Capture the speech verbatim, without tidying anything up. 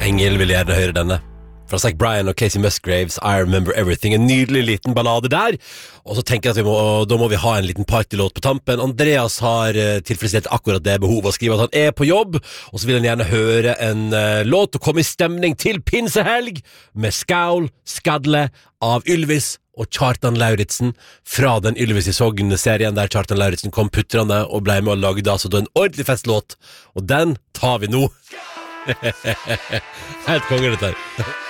Engel vil gjerne høre denne. Fra Zach Bryan og Casey Musgraves, I Remember Everything. En nydelig liten ballade der. Og så tenker jeg at vi må, da må vi ha en liten partylåt på tampen. Andreas har uh, tilfredsstilt akkurat det behovet å skrive at han er på jobb, og så vil han gjerne høre en uh, låt og komme i stemning til pinsehelg med Skaul, Skadle av Ylvis og Kjartan Lauritzen fra den Ylvis i Sogn-serien der Kjartan Lauritzen kom putrende og ble med og lagde altså da en ordentlig festlåt, og den tar vi nå. Helt konge dette her.